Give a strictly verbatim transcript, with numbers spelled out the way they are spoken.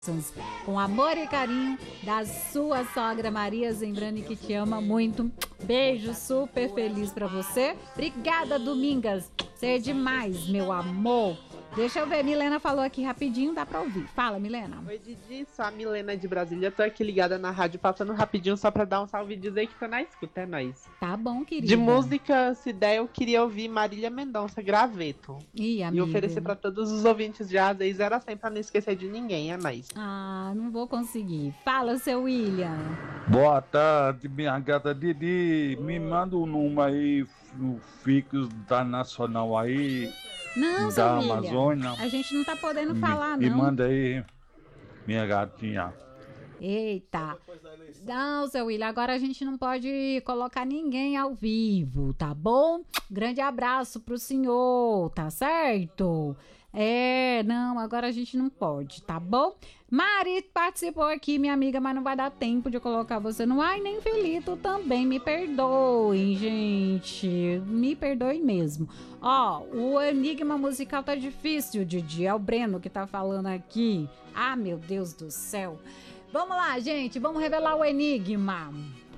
Com amor e carinho da sua sogra Maria Zembrani, que te ama muito. Beijo super feliz pra você. Obrigada, Domingas. Você é demais, meu amor. Deixa eu ver, Milena falou aqui rapidinho, dá pra ouvir. Fala, Milena. Oi, Didi, sou a Milena de Brasília. Tô aqui ligada na rádio, passando rapidinho só pra dar um salve e dizer que tô na escuta, é nóis. Tá bom, querida. De música, se der, eu queria ouvir Marília Mendonça, Graveto. Ih, amiga. E oferecer pra todos os ouvintes de Asa e zero a cem pra não esquecer de ninguém, é nóis. Ah, não vou conseguir. Fala, seu William. Boa tarde, minha gata Didi. Me manda um número aí, o fixo da Nacional aí. Não, da seu Amazônia. William. A gente não tá podendo Me, falar, me não. manda aí, minha gatinha. Eita. Não, seu William, agora a gente não pode colocar ninguém ao vivo, tá bom? Grande abraço pro senhor, tá certo? É, não, agora a gente não pode, tá bom? Mari participou aqui, minha amiga, mas não vai dar tempo de colocar você no ar, e nem Felito também, me perdoem, gente, me perdoem mesmo. Ó, o enigma musical tá difícil, Didi, é o Breno que tá falando aqui. Ah, meu Deus do céu. Vamos lá, gente, vamos revelar o enigma.